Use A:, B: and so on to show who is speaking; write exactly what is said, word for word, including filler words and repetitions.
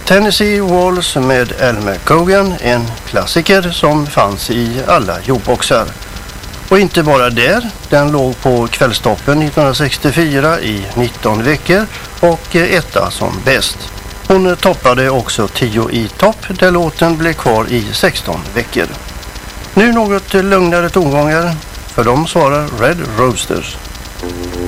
A: Tennessee Waltz med Elmer Cogan, en klassiker som fanns i alla jukeboxar. Och inte bara där, den låg på kvällstoppen nittonhundrasextiofyra i nitton veckor och etta som bäst. Hon toppade också tio i topp där låten blev kvar i sexton veckor. Nu något lugnare tongångar, för dem svarar Red Roasters.